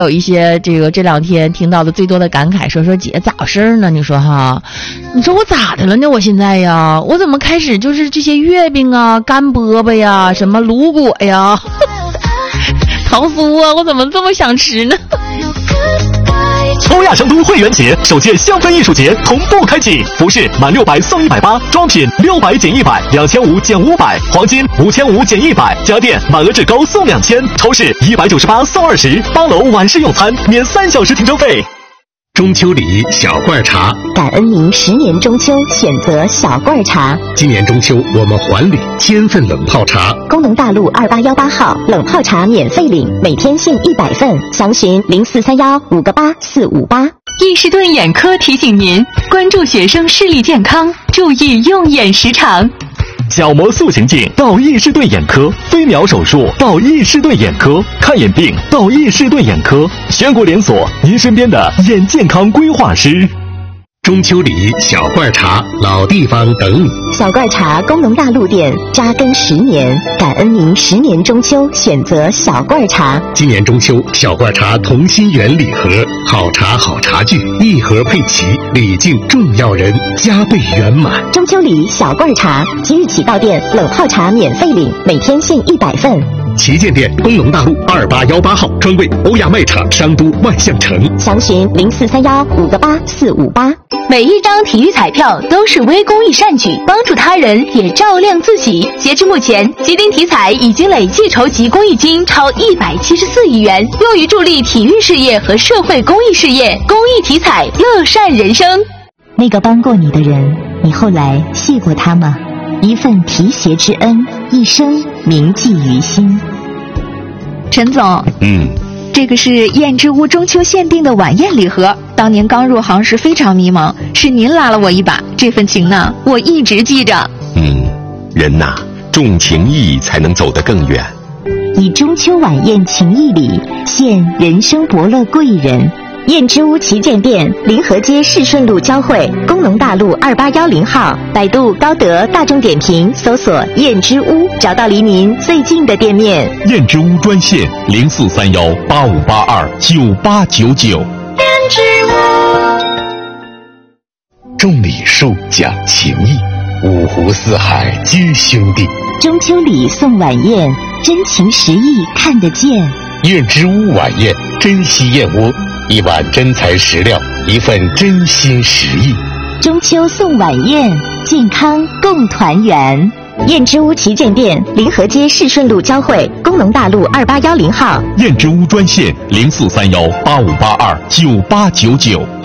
有一些这两天听到的最多的感慨，说姐咋回事呢？你说哈，你说我咋的了呢？我现在呀，我怎么开始就是这些月饼啊、干饽饽呀、什么卤果呀、桃酥啊，我怎么这么想吃呢？ 欧亚成都会员节首届香氛艺术节同步开启，服饰满600送180，装品600减100，2500减500，黄金5500减100，家电满额至高送2000，超市198送20，8楼晚市用餐免3小时停车费。 中秋礼小罐茶， 感恩您10年中秋选择小罐茶。 今年中秋我们还礼1000份冷泡茶。 工农大路2818号冷泡茶免费领，每天限100份，详询0431588458。 易士顿眼科提醒您关注学生视力健康，注意用眼时长。 角膜塑形镜到易士顿眼科，飞秒手术到易士顿眼科，看眼病到易士顿眼科，全国连锁，您身边的眼健康规划师。 中秋礼小罐茶，老地方等你。 小罐茶工农大路店扎根10年，感恩您10年中秋选择小罐茶。 今年中秋小罐茶同心圆礼盒，好茶好茶具，一盒配齐，礼敬重要人，加倍圆满。 中秋礼小罐茶，即日起到店冷泡茶免费领，每天限100份。 旗舰店工农大路2818号，专柜欧亚卖场商都万象城， 详询0431588458。 每一张体育彩票都是微公益善举，帮助他人也照亮自己。截至目前，吉林体彩已经累计筹集公益金超174亿元，用于助力体育事业和社会公益事业。公益体彩，乐善人生。 那个帮过你的人，你后来谢过他吗？一份提携之恩，一生铭记于心。 陈总，这个是燕之屋中秋限定的晚宴礼盒，当年刚入行时非常迷茫，是您拉了我一把，这份情呢，我一直记着。 人呐，重情义才能走得更远。 以中秋晚宴情谊礼，献人生伯乐贵人。燕之屋旗舰店，临河街市顺路交汇，工农大路2810号，百度、高德、大众点评搜索燕之屋，找到离您最近的店面。 燕之屋专线043185829899。燕之屋。 种礼树讲情义，五湖四海皆兄弟。 中秋礼送晚宴，真情实意看得见。 燕之屋晚宴，珍稀燕窝，一碗真材实料，一份真心实意。 中秋送晚宴，健康共团圆。燕之屋旗舰店，临河街市顺路交汇，工农大路2810号。 燕之屋专线043185829899。